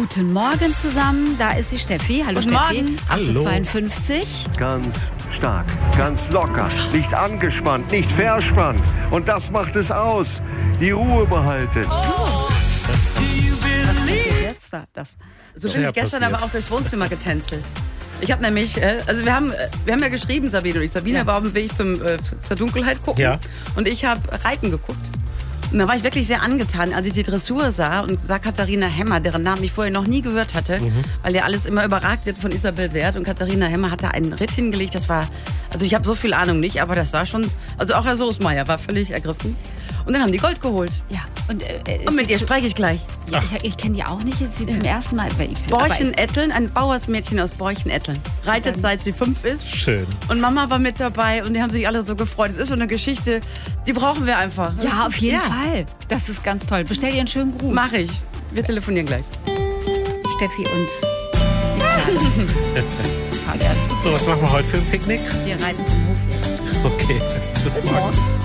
Guten Morgen zusammen, da ist die Steffi. Hallo Guten Steffi. Morgen. 8:52 Ganz stark, ganz locker, nicht angespannt, nicht verspannt. Und das macht es aus. Die Ruhe behalten. Was passiert jetzt? Das. So bin ich gestern aber auch durchs Wohnzimmer getänzelt. Ich habe nämlich, also wir haben ja geschrieben, Sabine und ich. Sabine war auf dem Weg zur Dunkelheit gucken. Ja. Und ich habe Reiten geguckt. Und da war ich wirklich sehr angetan, als ich die Dressur sah und sah Katharina Hemmer, deren Namen ich vorher noch nie gehört hatte, weil ja alles immer überragt wird von Isabel Wert. Und Katharina Hemmer hatte einen Ritt hingelegt, das war, also ich habe so viel Ahnung nicht, aber das war schon, also auch Herr Soßmeier war völlig ergriffen. Und dann haben die Gold geholt. Ja. Und mit ihr spreche ich gleich. Ich kenne die auch nicht, jetzt sie zum ersten Mal. Borchen-Etteln, ein Bauersmädchen aus Borchen-Etteln. Reitet seit sie 5 ist. Schön. Und Mama war mit dabei und die haben sich alle so gefreut. Es ist so eine Geschichte, die brauchen wir einfach. Ja, auf jeden Fall. Das ist ganz toll. Bestell dir einen schönen Gruß. Mach ich. Wir telefonieren gleich. Steffi und Fabian. So, was machen wir heute für ein Picknick? Wir reiten zum Hof. Okay, bis morgen.